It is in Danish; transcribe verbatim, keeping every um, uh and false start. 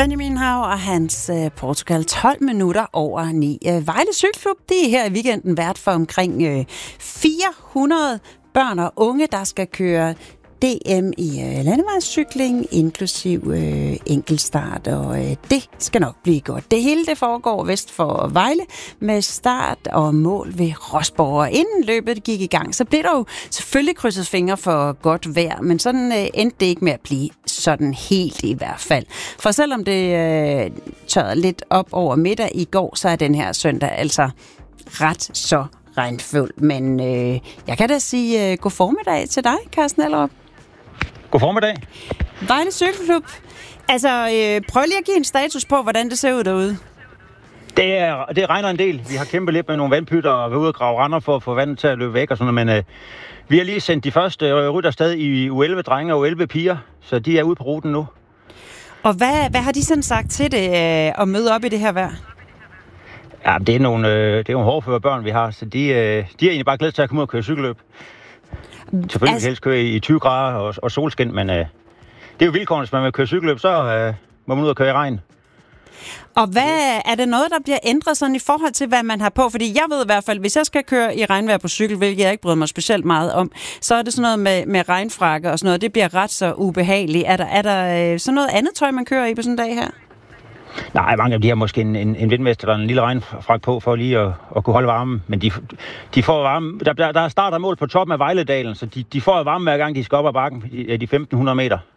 Benjamin Hav og hans øh, Portugal tolv minutter over ni. Øh, Vejle Cykelklub, det er her i weekenden vært for omkring øh, fire hundrede børn og unge, der skal køre D M i øh, landevejscykling, inklusiv øh, enkeltstart, og øh, det skal nok blive godt. Det hele det foregår vest for Vejle med start og mål ved Rosborg. Og inden løbet gik i gang, så blev der jo selvfølgelig krydset fingre for godt vejr, men sådan øh, endte det ikke med at blive sådan helt i hvert fald. For selvom det øh, tørrede lidt op over middag i går, så er den her søndag altså ret så regnfuld. Men øh, jeg kan da sige øh, god formiddag til dig, Carsten Ellerup. God formiddag. Vejle Cykelklub. Altså, øh, prøv lige at give en status på, hvordan det ser ud derude. Det, er, det regner en del. Vi har kæmpet lidt med nogle vandpytter og været ude og grave render for at få vandet til at løbe væk og sådan noget, men øh, vi har lige sendt de første øh, rytter afsted i U elleve drenge og U elleve piger, så de er ude på ruten nu. Og hvad, hvad har de sådan sagt til det øh, at møde op i det her vejr? Ja, det er nogle, øh, det er nogle hårdføre børn, vi har, så de, øh, de er egentlig bare glædet til at komme ud og køre cykelløb. Selvfølgelig altså, helst køre i tyve grader og, og solskin, men øh, det er jo vilkårene, hvis man vil køre cykelløb, så øh, må man ud og køre i regn. Og hvad er det noget, der bliver ændret sådan i forhold til, hvad man har på? Fordi jeg ved i hvert fald, hvis jeg skal køre i regnvejr på cykel, hvilket jeg ikke bryder mig specielt meget om, så er det sådan noget med, med regnfrakke og sådan noget. Det bliver ret så ubehageligt. Er der, er der øh, sådan noget andet tøj, man kører i på sådan en dag her? Nej, mange af de har måske en, en, en vindmester, der er en lille regnfrak på, for lige at, at kunne holde varme. Men de, de får varme. Der, der, der er start og mål på toppen af Vejledalen, så de, de får varme hver gang, de skal op ad bakken, de femten hundrede meter.